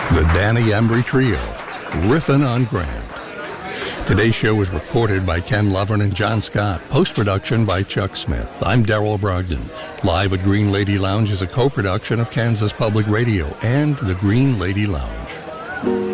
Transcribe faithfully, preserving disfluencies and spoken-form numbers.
The Danny Embry Trio, riffing on Grant. Today's show was recorded by Ken Lovern and John Scott. Post-production by Chuck Smith. I'm Darrell Brogdon. Live at Green Lady Lounge is a co-production of Kansas Public Radio and the Green Lady Lounge.